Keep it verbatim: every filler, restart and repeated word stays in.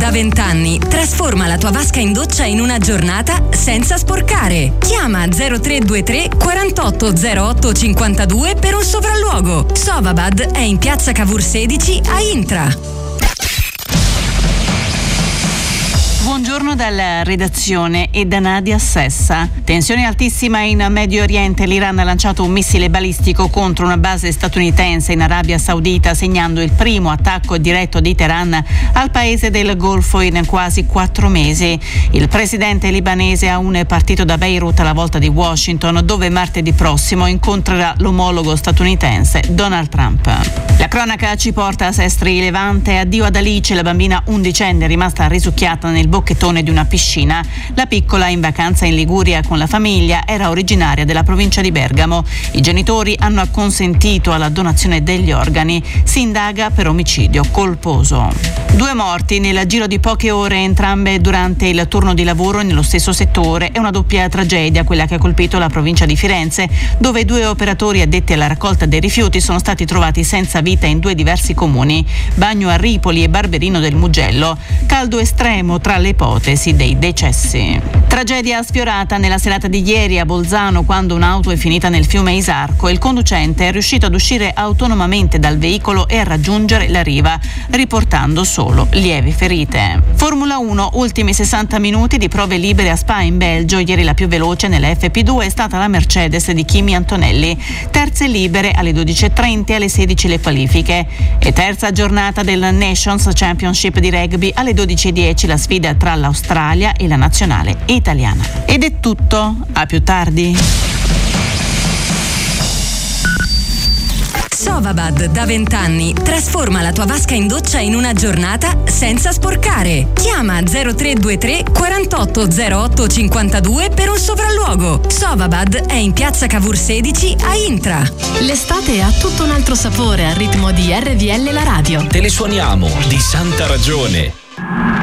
da venti anni trasforma la tua vasca in doccia in una giornata senza sporcare. Chiama zero tre due tre quarantotto zero otto cinquantadue per un sopralluogo. Sovabad è in piazza Cavour sedici a Intra. Buongiorno dalla redazione e da Nadia Sessa. Tensione altissima in Medio Oriente. L'Iran ha lanciato un missile balistico contro una base statunitense in Arabia Saudita, segnando il primo attacco diretto di Teheran al paese del Golfo in quasi quattro mesi. Il presidente libanese Aoun è partito da Beirut alla volta di Washington, dove martedì prossimo incontrerà l'omologo statunitense Donald Trump. La cronaca ci porta a Sestri Levante. Addio ad Alice, la bambina undicenne rimasta risucchiata nel bocchettone di una piscina. La piccola, in vacanza in Liguria con la famiglia, era originaria della provincia di Bergamo. I genitori hanno acconsentito alla donazione degli organi. Si indaga per omicidio colposo. Due morti nel giro di poche ore, entrambe durante il turno di lavoro nello stesso settore. È una doppia tragedia quella che ha colpito la provincia di Firenze, dove due operatori addetti alla raccolta dei rifiuti sono stati trovati senza vita in due diversi comuni, Bagno a Ripoli e Barberino del Mugello. Caldo estremo tra le ipotesi dei decessi. Tragedia sfiorata nella serata di ieri a Bolzano, quando un'auto è finita nel fiume Isarco e il conducente è riuscito ad uscire autonomamente dal veicolo e a raggiungere la riva, riportando solo lievi ferite. Formula uno, ultimi sessanta minuti di prove libere a Spa in Belgio. Ieri la più veloce nella F P due è stata la Mercedes di Kimi Antonelli. Terze libere alle dodici e trenta e alle sedici le qualifiche. E terza giornata del Nations Championship di rugby, alle dodici e dieci la sfida tra l'Australia e la nazionale italiana. Ed è tutto, a più tardi. Sovabad da venti anni trasforma la tua vasca in doccia in una giornata senza sporcare. Chiama zero tre due tre quarantotto zero otto cinquantadue per un sopralluogo. Sovabad è in piazza Cavour sedici a Intra. L'estate ha tutto un altro sapore al ritmo di R V L la radio. Te le suoniamo di santa ragione.